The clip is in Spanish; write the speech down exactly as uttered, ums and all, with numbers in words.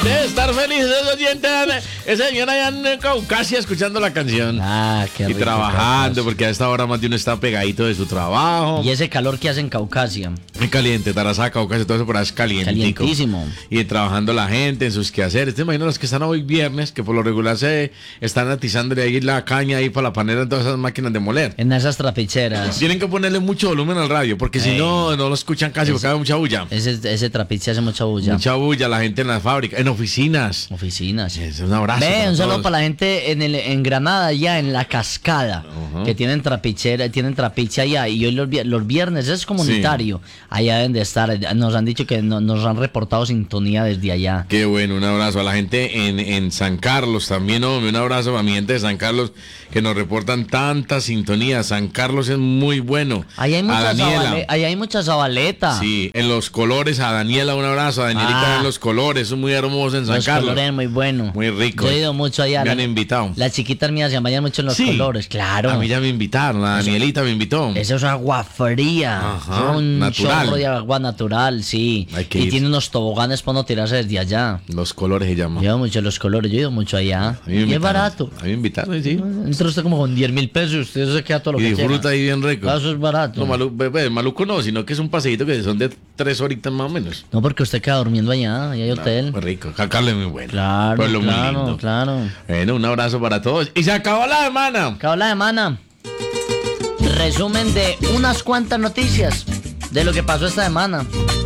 Debe estar feliz ese oyente, ese señor allá en Caucasia escuchando la canción. Ah, qué rico. Y trabajando, Caucasia. porque a esta hora más de uno está pegadito de su trabajo. Y ese calor que hace en Caucasia. Muy caliente, Tarazá, Caucasia, todo eso por ahí es calientico. Calientísimo. Y trabajando la gente en sus quehaceres. Te imaginas los que están hoy viernes, que por lo regular se están atizándole ahí la caña ahí para la panera en todas esas máquinas de moler. En esas trapicheras. Tienen que ponerle mucho volumen al radio, porque si Ey. no, no lo escuchan casi, porque hay mucha bulla. Ese, ese trapiche hace mucha bulla. Mucha bulla, la gente en las fábricas, en oficinas. Oficinas. Es un abrazo. Ve, para un saludo todos. para la gente en, el, en Granada, allá en La Cascada, Ajá. que tienen trapichera, tienen trapiche allá. Y hoy los, vier- los viernes es comunitario. Allá deben de estar. Nos han dicho que no- nos han reportado sintonía desde allá. Qué bueno, un abrazo a la gente en, en San Carlos también, hombre, un abrazo a mi gente de San Carlos que nos reportan tanta sintonía. San Carlos es muy bueno. Allá hay A mucha, Daniela. zabale- allá hay mucha zabaleta. Sí, en Los Colores, a Daniela un abrazo, a Danielita Ah. en Los Colores, es muy hermoso en San Los Carlos. colores muy bueno. Muy rico. Yo he ido mucho allá. Me han La- invitado. Las chiquitas mías se bañan mucho en los Sí. colores, claro. A mí ya me invitaron, a Danielita me invitó. Eso es agua fría. Ajá, Es un natural. chorro de agua natural, sí. Hay que y ir. tiene unos toboganes para no tirarse desde allá. Los Colores se llama. Yo he ido mucho en los colores, yo he ido mucho allá. A mí me Y es invitaron. barato. A mí me invitaron, sí. Entra usted como con diez mil pesos y usted se queda todo lo Y que disfruta quiera. ahí bien rico. Ah, eso es barato. No, malu- be- be- maluco no, sino que es un paseíto que son de tres horitas más o menos. No, porque usted queda durmiendo allá, y hay hotel. Muy rico. San Carlos es muy bueno. Claro, Pueblo muy claro, lindo. claro. Bueno, un abrazo para todos. Y se acabó la semana. Acabó la semana. Resumen de unas cuantas noticias de lo que pasó esta semana.